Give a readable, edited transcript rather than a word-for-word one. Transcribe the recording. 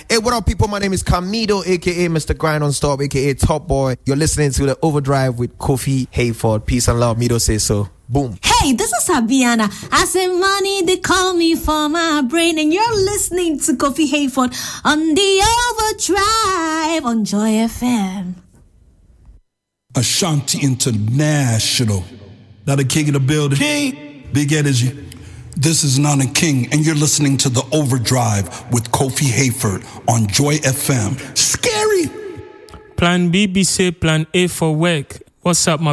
Hey, what up, people? My name is Camido, aka Mr. Grind on Stop, aka Top Boy. You're listening to the Overdrive with Kofi Hayford. Peace and love. Mido says so. Boom. Hey, this is Habiana. I say money, they call me for my brain. And you're listening to Kofi Hayford on the Overdrive on Joy FM. Ashanti International. Now the king of the building. King. Big energy. This is Nana King, and you're listening to the Overdrive with Kofi Hayford on Joy FM. Scary. Plan B, be say plan A for work. What's up, my